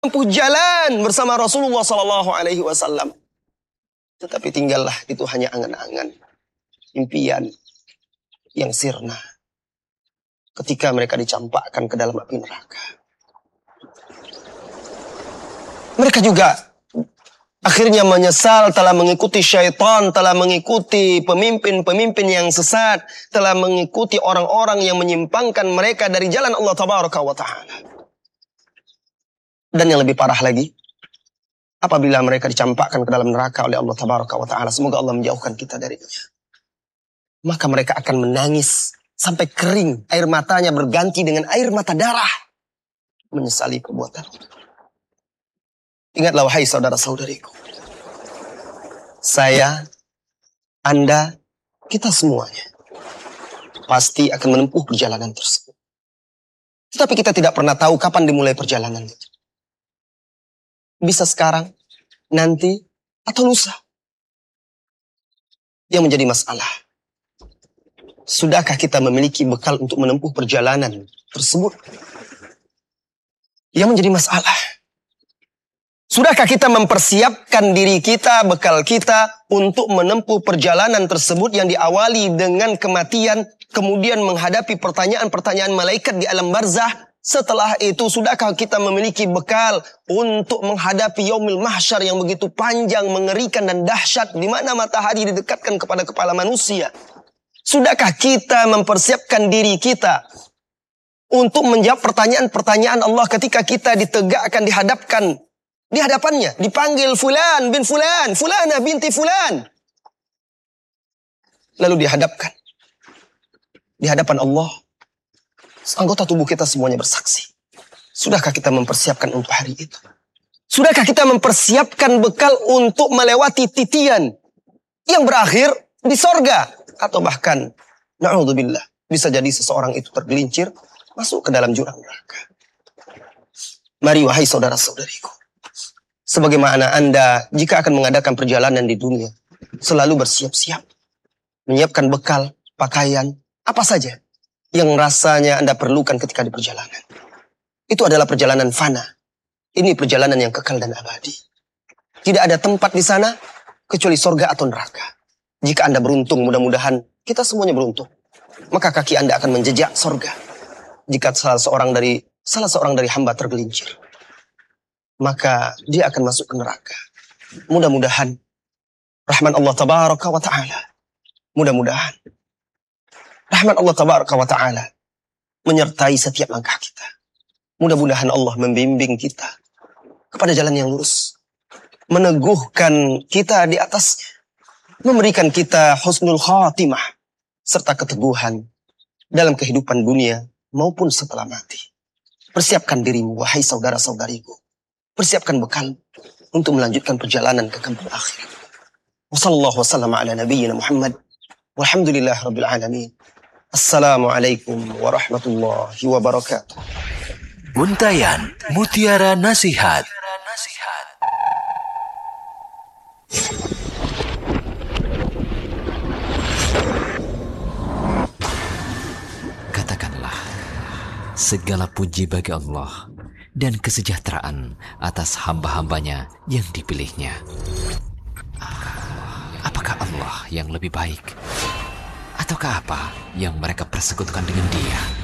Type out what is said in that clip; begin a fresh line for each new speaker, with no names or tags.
menempuh jalan bersama Rasulullah SAW. Tetapi tinggallah itu hanya angan-angan, impian yang sirna ketika mereka dicampakkan ke dalam api neraka. Mereka juga akhirnya menyesal telah mengikuti syaitan, telah mengikuti pemimpin-pemimpin yang sesat, telah mengikuti orang-orang yang menyimpangkan mereka dari jalan Allah Tabaraka wa Ta'ala. Dan yang lebih parah lagi, apabila mereka dicampakkan ke dalam neraka oleh Allah Tabaraka wa Ta'ala, semoga Allah menjauhkan kita darinya, maka mereka akan menangis sampai kering, air matanya berganti dengan air mata darah, menyesali perbuatan. Ingatlah wahai saudara-saudariku, saya, Anda, kita semuanya pasti akan menempuh perjalanan tersebut. Tetapi kita tidak pernah tahu kapan dimulai perjalanan itu. Bisa sekarang, nanti, atau lusa. Yang menjadi masalah, sudahkah kita memiliki bekal untuk menempuh perjalanan tersebut? Yang menjadi masalah, sudahkah kita mempersiapkan diri kita, bekal kita untuk menempuh perjalanan tersebut yang diawali dengan kematian, kemudian menghadapi pertanyaan-pertanyaan malaikat di alam barzah. Setelah itu, sudahkah kita memiliki bekal untuk menghadapi yaumil mahsyar yang begitu panjang, mengerikan dan dahsyat, di mana matahari didekatkan kepada kepala manusia? Sudahkah kita mempersiapkan diri kita untuk menjawab pertanyaan-pertanyaan Allah ketika kita ditegakkan, dihadapkan di hadapannya, dipanggil fulan bin fulan, fulana binti fulan, lalu dihadapkan di hadapan Allah, anggota tubuh kita semuanya bersaksi. Sudahkah kita mempersiapkan untuk hari itu? Sudahkah kita mempersiapkan bekal untuk melewati titian yang berakhir di sorga? Atau bahkan, na'udzubillah, bisa jadi seseorang itu tergelincir masuk ke dalam jurang neraka. Mari wahai saudara-saudariku, sebagaimana Anda jika akan mengadakan perjalanan di dunia, selalu bersiap-siap, menyiapkan bekal, pakaian, apa saja yang rasanya Anda perlukan ketika di perjalanan. Itu adalah perjalanan fana. Ini perjalanan yang kekal dan abadi. Tidak ada tempat di sana kecuali sorga atau neraka. Jika Anda beruntung, mudah-mudahan kita semuanya beruntung, maka kaki Anda akan menjejak sorga. Jika salah seorang dari hamba tergelincir, maka dia akan masuk ke neraka. Mudah-mudahan rahmat Allah Tabaraka wa Ta'ala, mudah-mudahan rahmat Allah Tabaraka wa Ta'ala menyertai setiap langkah kita. Mudah-mudahan Allah membimbing kita kepada jalan yang lurus, meneguhkan kita di atasnya, memberikan kita husnul khatimah serta keteguhan dalam kehidupan dunia maupun setelah mati. Persiapkan dirimu wahai saudara-saudariku, persiapkan bekal untuk melanjutkan perjalanan ke kampung akhirat. Wassallallahu wasallam ala nabiyyina Muhammad walhamdulillah rabbil alamin. Assalamualaikum warahmatullahi wabarakatuh.
Untayan Mutiara Nasihat. Katakanlah, segala puji bagi Allah dan kesejahteraan atas hamba-hambanya yang dipilihnya. Apakah Allah yang lebih baik? Ataukah apa yang mereka persekutukan dengan Dia?